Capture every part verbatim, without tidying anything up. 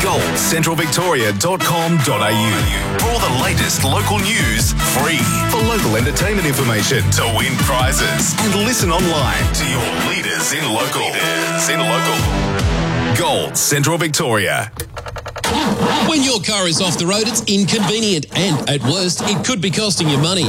gold central victoria dot com dot a u for all the latest local news, free. For local entertainment information, to win prizes, and listen online to your leaders in local. Leaders in local. Gold Central Victoria. When your car is off the road, it's inconvenient and, at worst, it could be costing you money.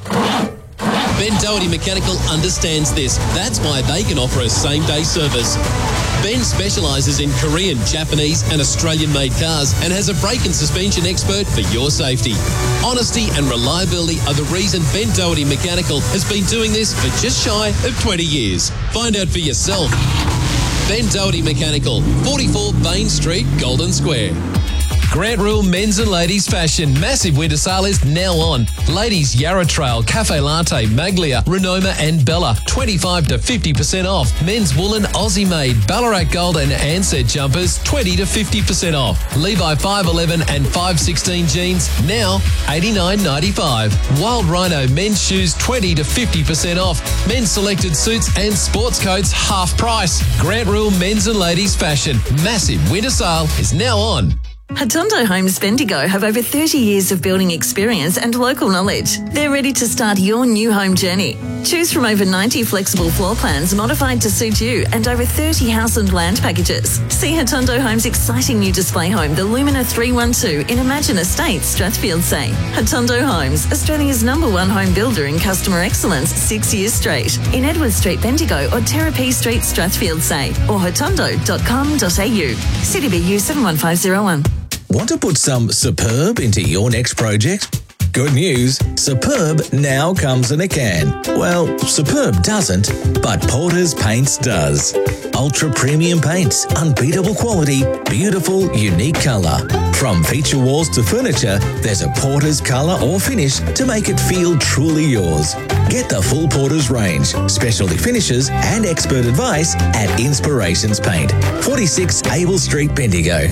Ben Doherty Mechanical understands this. That's why they can offer a same-day service. Ben specialises in Korean, Japanese and Australian-made cars and has a brake and suspension expert for your safety. Honesty and reliability are the reason Ben Doherty Mechanical has been doing this for just shy of twenty years. Find out for yourself. Ben Doherty Mechanical, forty-four Bain Street, Golden Square. Grant Rule Men's and Ladies Fashion. Massive winter sale is now on. Ladies Yarra Trail, Cafe Latte, Maglia, Renoma and Bella. twenty-five to fifty percent off. Men's woolen Aussie made, Ballarat Gold and Ansett jumpers, twenty to fifty percent off. Levi five eleven and five sixteen jeans, now eighty-nine ninety-five. Wild Rhino men's shoes, twenty to fifty percent off. Men's selected suits and sports coats, half price. Grant Rule Men's and Ladies Fashion. Massive winter sale is now on. Hatondo Homes Bendigo have over thirty years of building experience and local knowledge. They're ready to start your new home journey. Choose from over ninety flexible floor plans modified to suit you and over thirty house and land packages. See Hatondo Homes' exciting new display home, the Lumina three one two in Imagine Estates, Strathfield Say. Hatondo Homes, Australia's number one home builder in customer excellence six years straight. In Edward Street, Bendigo or Terrapee Street, Strathfield Say or hatondo dot com dot a u. C D B U seven one five zero one. Want to put some Superb into your next project? Good news, Superb now comes in a can. Well, Superb doesn't, but Porter's Paints does. Ultra premium paints, unbeatable quality, beautiful, unique colour. From feature walls to furniture, there's a Porter's colour or finish to make it feel truly yours. Get the full Porter's range, specialty finishes and expert advice at Inspirations Paint, forty-six Abel Street, Bendigo.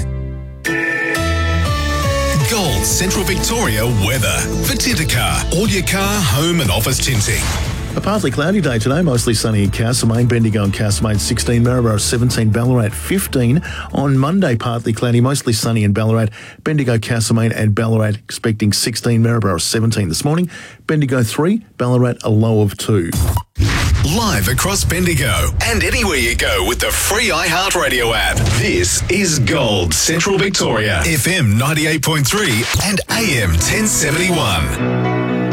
Gold Central Victoria weather. For Tintercar, all your car, home and office tinting. A partly cloudy day today, mostly sunny in Castlemaine, Bendigo and Castlemaine sixteen, Maryborough seventeen, Ballarat fifteen. On Monday, partly cloudy, mostly sunny in Ballarat, Bendigo, Castlemaine and Ballarat expecting sixteen, Maryborough seventeen this morning, Bendigo three, Ballarat a low of two. Live across Bendigo and anywhere you go with the free iHeartRadio app. This is Gold Central Victoria, F M ninety-eight point three and A M ten seventy-one.